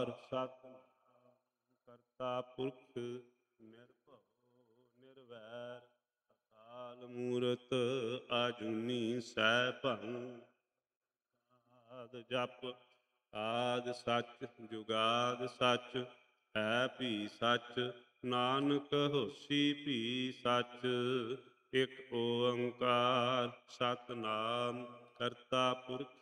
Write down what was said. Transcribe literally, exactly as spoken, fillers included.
ਸਤਿਨਾਮ ਕਰਤਾ ਪੁਰਖ ਨਿਰਭਉ ਨਿਰਵੈਰ ਅਕਾਲ ਮੂਰਤ ਆਜੂਨੀ ਸੈਭੰ। ਆਦਿ ਜਪ ਆਦਿ ਸੱਚ ਜੁਗਾਦਿ ਸੱਚ ਹੈ ਭੀ ਸੱਚ ਨਾਨਕ ਹੋਸੀ ਭੀ ਸੱਚ। ਇਕ ਓੰਕਾਰ ਸਤਿਨਾਮ ਕਰਤਾ ਪੁਰਖ